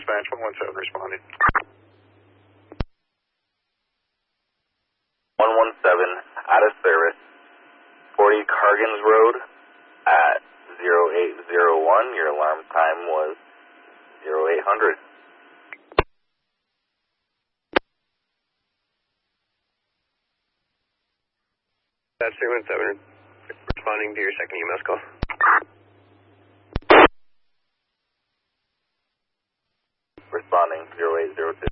dispatch 117 responding. 117, out of service, 40 Cargans Road at 0801. Your alarm time was 0800. That's 317, responding to your second EMS call. Responding 0802.